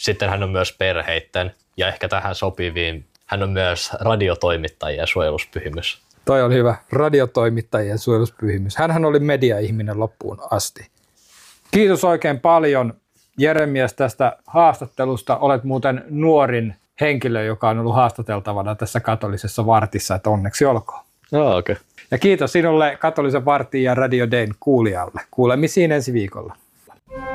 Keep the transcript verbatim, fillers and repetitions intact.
sitten hän on myös perheitten ja ehkä tähän sopiviin. Hän on myös radiotoimittajien suojeluspyhimys. Toi oli hyvä. Radiotoimittajien suojeluspyhimys. Hänhän oli media-ihminen loppuun asti. Kiitos oikein paljon Jeremias tästä haastattelusta. Olet muuten nuorin henkilö, joka on ollut haastateltavana tässä katolisessa vartissa, että onneksi olkoon. No, okay. Ja kiitos sinulle Katolisen vartin ja Radio Dayn kuulijalle. Kuulemisiin ensi viikolla.